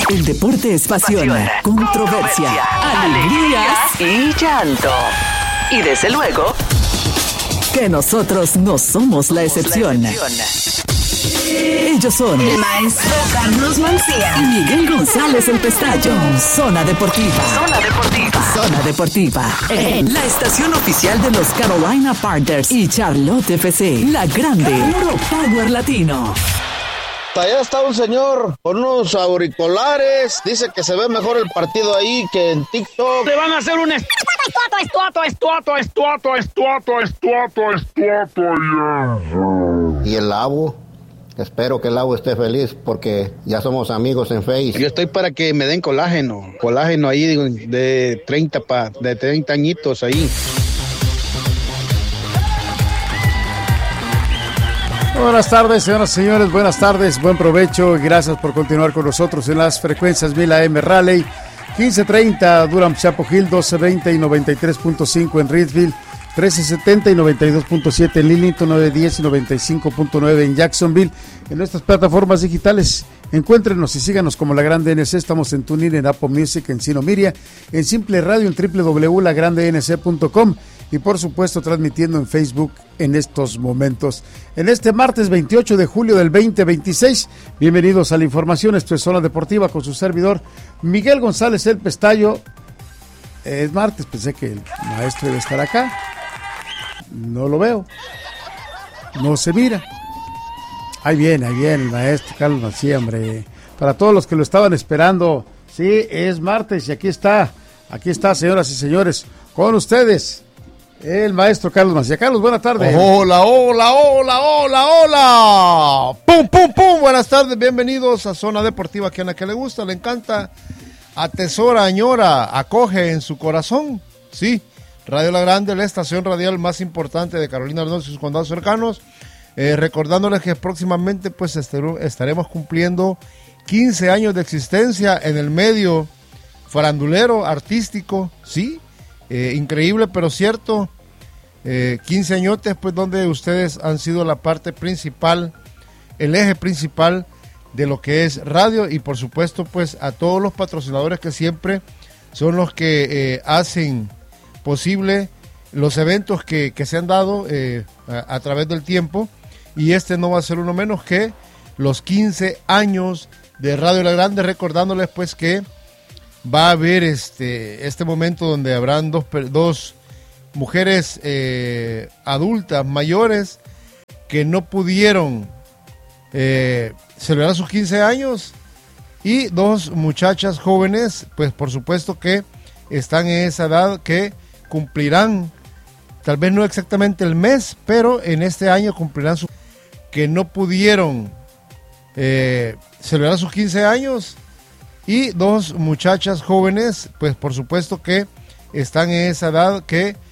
El deporte es pasión, controversia, alegrías y llanto. Y desde luego, que nosotros no somos la excepción. Ellos son el maestro Carlos Mancía y Miguel González el Pestayo. Zona Deportiva. Zona Deportiva. En la estación oficial de los Carolina Panthers y Charlotte FC. La grande. Puro Power Latino. Allá está un señor con unos auriculares. Dice que se ve mejor el partido ahí que en TikTok. Le van a hacer un Y el Lavo, espero que el Lavo esté feliz porque ya somos amigos en Face. Yo estoy para que me den colágeno ahí de 30 añitos ahí. Buenas tardes, señoras y señores, buenas tardes, buen provecho y gracias por continuar con nosotros en las frecuencias 1000 AM Raleigh, 1530 Durham Chapel Hill, 1220 y 93.5 en Reedsville, 1370 y 92.7 en Lillington, 910 y 95.9 en Jacksonville. En nuestras plataformas digitales, encuéntrenos y síganos como La Grande NC. Estamos en TuneIn, en Apple Music, en Sino Miria, en Simple Radio, en www.lagrandenc.com y por supuesto transmitiendo en Facebook en estos momentos. En este martes 28 de julio del 2026, bienvenidos a la información. Esto es Zona Deportiva con su servidor Miguel González el Pestayo. Es martes, pensé que el maestro debe estar acá. No lo veo. No se mira. Ahí viene el maestro Carlos Mancía, hombre. Para todos los que lo estaban esperando, sí, es martes y aquí está, señoras y señores, con ustedes, el maestro Carlos Mancía. Carlos, buenas tardes. Hola. ¡Pum! Buenas tardes, bienvenidos a Zona Deportiva, que a la que le gusta, le encanta, atesora, añora, acoge en su corazón. Sí, Radio La Grande, la estación radial más importante de Carolina del Norte y sus condados cercanos. Recordándoles que próximamente pues estaremos cumpliendo 15 años de existencia en el medio farandulero, artístico, sí, increíble pero cierto. 15 añotes pues donde ustedes han sido la parte principal, el eje principal de lo que es radio, y por supuesto pues a todos los patrocinadores que siempre son los que hacen posible los eventos que se han dado a través del tiempo, y este no va a ser uno menos que los 15 años de Radio La Grande, recordándoles pues que va a haber este momento donde habrán dos mujeres adultas, mayores, que no pudieron celebrar sus 15 años, y dos muchachas jóvenes, pues por supuesto que están en esa edad que cumplirán, tal vez no exactamente el mes, pero en este año cumplirán que no pudieron celebrar sus 15 años, y dos muchachas jóvenes, pues por supuesto que están en esa edad que